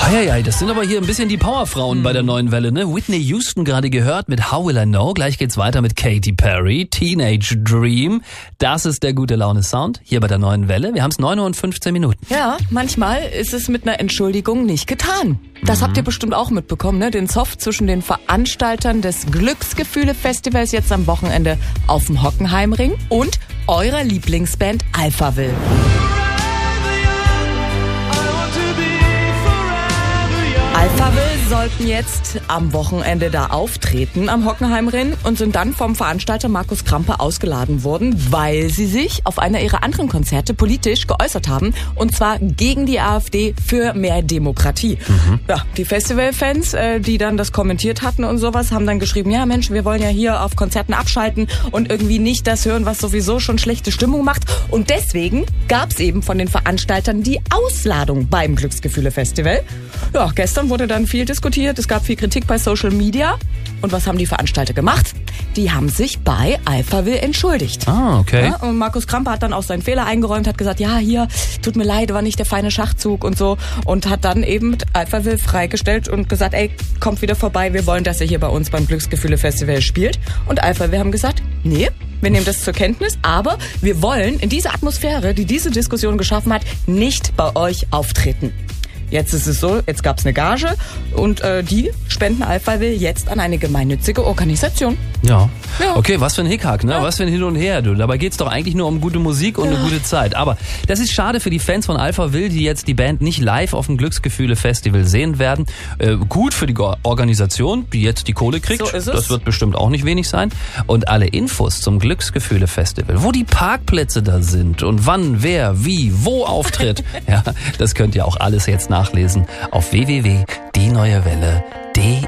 Eieiei, das sind aber hier ein bisschen die Powerfrauen bei der neuen Welle, ne? Whitney Houston gerade gehört mit How Will I Know. Gleich geht's weiter mit Katy Perry, Teenage Dream. Das ist der gute Laune-Sound hier bei der neuen Welle. Wir haben es 9:15 Uhr. Ja, manchmal ist es mit einer Entschuldigung nicht getan. Das habt ihr bestimmt auch mitbekommen, ne? Den Zoff zwischen den Veranstaltern des Glücksgefühle-Festivals jetzt am Wochenende auf dem Hockenheimring und eurer Lieblingsband Alphaville. Alphaville sollten jetzt am Wochenende da auftreten am Hockenheimring und sind dann vom Veranstalter Markus Krampe ausgeladen worden, weil sie sich auf einer ihrer anderen Konzerte politisch geäußert haben, und zwar gegen die AfD für mehr Demokratie. Ja, die Festivalfans, die dann das kommentiert hatten und sowas, haben dann geschrieben, ja Mensch, wir wollen ja hier auf Konzerten abschalten und irgendwie nicht das hören, was sowieso schon schlechte Stimmung macht. Und deswegen gab es eben von den Veranstaltern die Ausladung beim Glücksgefühle-Festival. Ja, gestern wurde dann viel diskutiert, es gab viel Kritik bei Social Media. Und was haben die Veranstalter gemacht? Die haben sich bei Alphaville entschuldigt. Ah, okay. Ja, und Markus Krampe hat dann auch seinen Fehler eingeräumt, hat gesagt, ja, hier, tut mir leid, war nicht der feine Schachzug und so. Und hat dann eben mit Alphaville freigestellt und gesagt, ey, kommt wieder vorbei, wir wollen, dass ihr hier bei uns beim Glücksgefühle-Festival spielt. Und Alphaville haben gesagt, nee, wir nehmen das zur Kenntnis, aber wir wollen in dieser Atmosphäre, die diese Diskussion geschaffen hat, nicht bei euch auftreten. Jetzt ist es so, jetzt gab es eine Gage und die spenden Alphaville jetzt an eine gemeinnützige Organisation. Ja. Ja. Okay, was für ein Hickhack, ne? Ja. Was für ein Hin und Her, du. Dabei geht's doch eigentlich nur um gute Musik und eine gute Zeit. Aber das ist schade für die Fans von Alphaville, die jetzt die Band nicht live auf dem Glücksgefühle-Festival sehen werden. Gut für die Organisation, die jetzt die Kohle kriegt. So ist es. Das wird bestimmt auch nicht wenig sein. Und alle Infos zum Glücksgefühle-Festival, wo die Parkplätze da sind und wann, wer, wie, wo auftritt, ja, das könnt ihr auch alles jetzt nachlesen auf www.dieneuewelle.de.